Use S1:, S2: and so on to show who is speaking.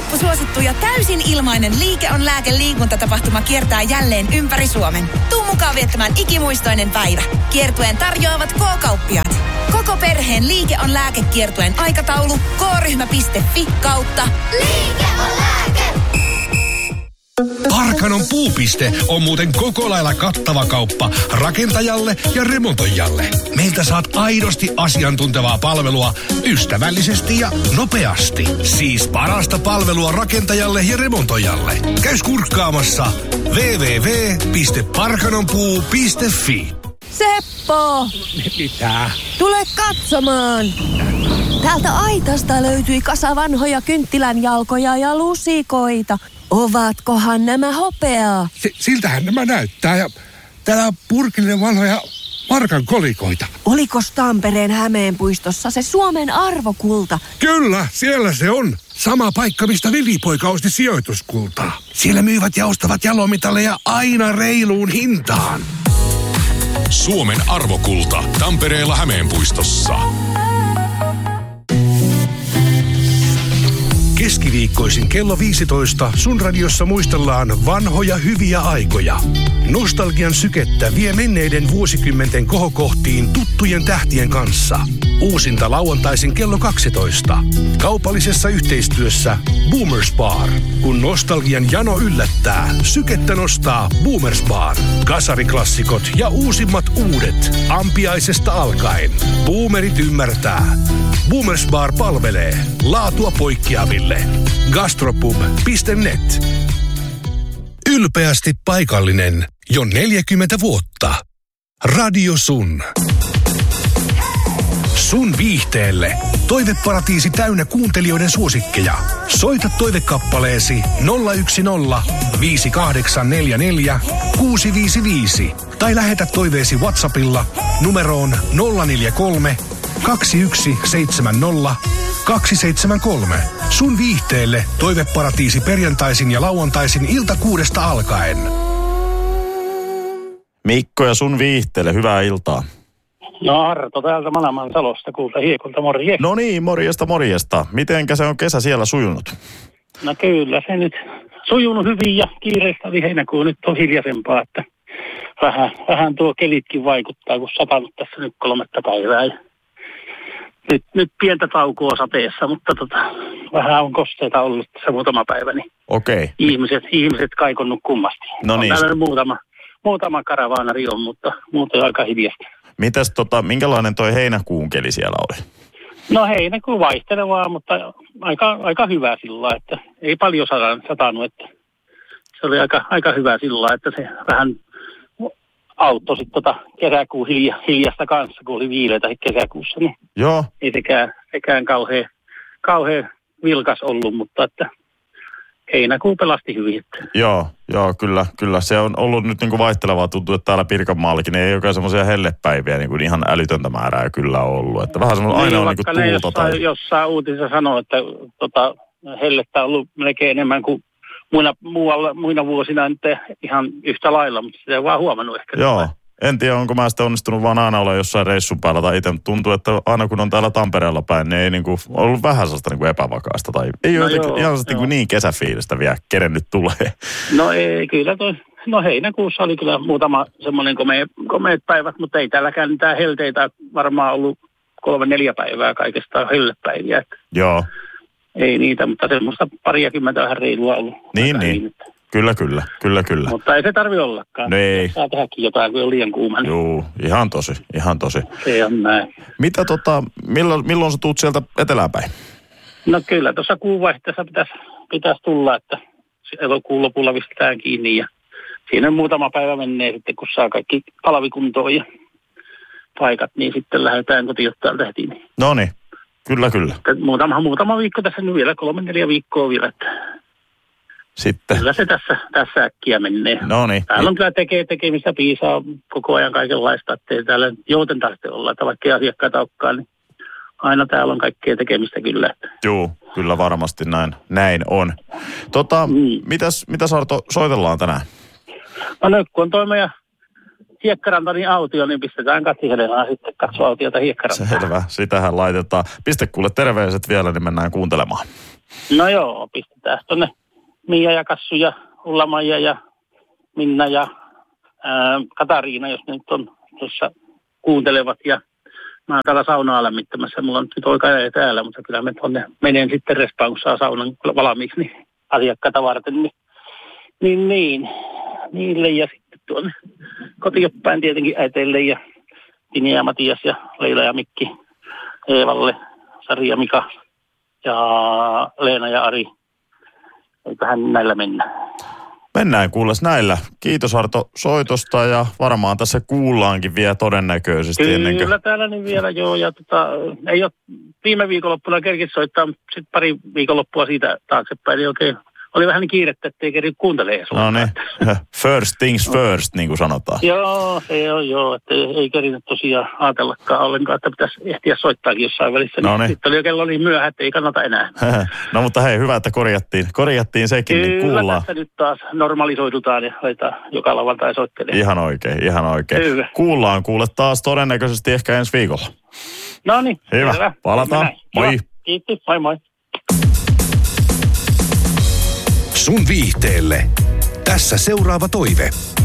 S1: loppusuosittu ja täysin ilmainen Liike on lääke-liikuntatapahtuma kiertää jälleen ympäri Suomen. Tuu mukaan viettämään ikimuistoinen päivä. Kiertueen tarjoavat K-kauppiaat. Koko perheen Liike on lääkekiertueen aikataulu k-ryhmä.fi/.
S2: Liike on lääke!
S3: Parkanon puupiste on muuten koko lailla kattava kauppa rakentajalle ja remontoijalle. Meiltä saat aidosti asiantuntevaa palvelua ystävällisesti ja nopeasti. Siis parasta palvelua rakentajalle ja remontoijalle. Käy kurkkaamassa www.parkanonpuu.fi.
S4: Seppo!
S5: Mitä?
S4: Tule katsomaan! Täältä aitasta löytyi kasa vanhoja kynttilänjalkoja ja lusikoita. Ovatkohan nämä hopeaa?
S5: Siltähän nämä näyttää ja täällä on purkillinen vanhoja markan kolikoita.
S4: Olikos Tampereen Hämeenpuistossa se Suomen arvokulta?
S5: Kyllä, siellä se on. Sama paikka, mistä Vili-poika osti sijoituskultaa. Siellä myyvät ja ostavat jalomitalleja aina reiluun hintaan.
S6: Suomen arvokulta Tampereella Hämeenpuistossa.
S3: Keskiviikkoisin kello 15 sun radiossa muistellaan vanhoja hyviä aikoja. Nostalgian sykettä vie menneiden vuosikymmenten kohokohtiin tuttujen tähtien kanssa. Uusinta lauantaisin kello 12. Kaupallisessa yhteistyössä Boomers Bar. Kun nostalgian jano yllättää, sykettä nostaa Boomers Bar. Kasariklassikot ja uusimmat uudet. Ampiaisesta alkaen. Boomerit ymmärtää. Boomers Bar palvelee. Laatua poikkeaville. Gastropub.net. Ylpeästi paikallinen jo 40 vuotta. Radio Sun. Sun viihteelle. Toiveparatiisi täynnä kuuntelijoiden suosikkeja. Soita toivekappaleesi 010 5844 655 tai lähetä toiveesi WhatsAppilla numeroon 043 2170 273. Sun viihteelle toiveparatiisi perjantaisin ja lauantaisin ilta 6 alkaen.
S7: Mikko ja sun viihteelle, hyvää iltaa.
S8: No Arto täältä Manaman talosta, kuulta Hiekolta, morjesta.
S7: No niin, morjesta. Mitenkä se on kesä siellä sujunut?
S8: No kyllä, se nyt sujunut hyvin ja kiireistä oli heinäkuu nyt on hiljaisempaa, että vähän tuo kelitkin vaikuttaa, kun satanut tässä nyt 3 päivää. Ja nyt pientä taukoa sateessa, mutta vähän on kosteita ollut tässä muutama päivä, niin
S7: okei.
S8: Ihmiset kaikonnut kummasti.
S7: No niin.
S8: Täällä muutama karavaanari on, mutta muuten aika hiljasta.
S7: Mitäs minkälainen toi heinäkuun keli siellä oli?
S8: No heinäkuun vaihtelevaa, mutta aika hyvä sillä, että ei paljon satanut, että se oli aika hyvä sillä, että se vähän auttoi sitten kesäkuun hiljasta kanssa, kun oli viileitä kesäkuussa, niin
S7: joo.
S8: Ei sekään kauhean vilkas ollut, mutta että heinäkuu pelasti hyvin.
S7: Joo, kyllä. Se on ollut nyt niin kuin vaihtelevaa. Tuntuu, että täällä Pirkanmaallakin ei olekaan semmoisia hellepäiviä niin kuin ihan älytöntä määrää kyllä ollut. Että vähän semmoinen aina on niin kuin tuulta. Jossain
S8: uutisissa sanoo, että hellettä on ollut melkein enemmän kuin muina vuosina nyt ihan yhtä lailla, mutta sitä ei vaan huomannut ehkä.
S7: Joo. En tiedä, onko mä sitten onnistunut vaan aina olla jossain reissun päällä tai itse. Tuntuu, että aina kun on täällä Tampereella päin, niin ei niinku ollut vähän sellaista niinku epävakaista. Tai ei ole ihan niin kesäfiilistä vielä kerennyt tulee.
S8: No ei, kyllä heinäkuussa oli kyllä muutama semmoinen komeet päivät, mutta ei täälläkään mitään helteitä varmaan ollut 3-4 päivää kaikesta hellepäiviä.
S7: Joo.
S8: Ei niitä, mutta semmoista parikymmentä vähän reilua ollut.
S7: Niin. Kyllä.
S8: Mutta ei se tarvitse ollakaan.
S7: No ei.
S8: Saa tehdäkin jotain, kun on liian kuuma. Niin.
S7: Joo, ihan tosi.
S8: Se on näin.
S7: Mitä milloin sä tuut sieltä etelään päin?
S8: No kyllä, tuossa kuunvaihteessa pitäisi tulla, että elokuun lopulla pistetään kiinni ja siinä muutama päivä menee sitten, kun saa kaikki talvikuntoon ja paikat, niin sitten lähdetään kotiin täältä heti.
S7: No niin, kyllä.
S8: Muutama viikko tässä nyt vielä, 3-4 viikkoa vielä, että
S7: sitten.
S8: Kyllä se tässä äkkiä menee.
S7: No niin.
S8: Täällä on kyllä tekemistä piisaa koko ajan kaikenlaista, ettei täällä joutentaasti olla, että vaikka ei asiakkaita olekaan, niin aina täällä on kaikkea tekemistä kyllä.
S7: Joo, kyllä varmasti näin on. Mitäs Arto soitellaan tänään?
S8: No nyt kun on toi meidän hiekkaranta niin autio, niin pistetään Katri Helenaan sitten katsoa autiota hiekkarantaa.
S7: Selvä, sitähän laitetaan. Piste kuule terveiset vielä, niin mennään kuuntelemaan.
S8: No joo, pistetään tuonne Mia ja Kassu ja Ulla-Maija ja Minna ja Katariina, jos ne nyt on tuossa kuuntelevat. Ja mä oon täällä saunaa lämmittämässä. Mulla on nyt oikein täällä, mutta kyllä me tuonne menen sitten respaan, kun saa saunan valmiiksi niin asiakkaita varten. Niin. Niille ja sitten tuonne kotioppäin tietenkin äiteille ja Tini ja Matias ja Leila ja Mikki, Eevalle, Sari ja Mika ja Leena ja Ari. Eiköhän näillä mennä.
S7: Mennään kuules näillä. Kiitos Arto soitosta ja varmaan tässä kuullaankin vielä todennäköisesti.
S8: Kyllä täällä niin vielä joo. Ja ei ole viime viikonloppuna kerkit soittaa, mutta sitten pari viikonloppua siitä taaksepäin. Niin oikein oli vähän niin kiirettä, ettei kerri kuuntelemaan sinua.
S7: No niin, first things first, niin kuin sanotaan.
S8: Joo, se on joo, että ei kerinyt tosiaan ajatellakaan ollenkaan, että pitäisi ehtiä soittaakin jossain välissä.
S7: No niin.
S8: Sitten oli jo kello niin myöhä, että ei kannata enää.
S7: No mutta hei, hyvä, että korjattiin sekin, niin kuullaan.
S8: Kyllä tässä nyt taas normalisoidutaan ja aletaan joka lauantai soittelemaan.
S7: Ihan oikein.
S8: Hyvä.
S7: Kuullaan taas todennäköisesti ehkä ensi viikolla.
S8: No niin.
S7: Hyvä, palataan. Moi.
S8: Kiitos, moi.
S3: Sun viihteelle. Tässä seuraava toive.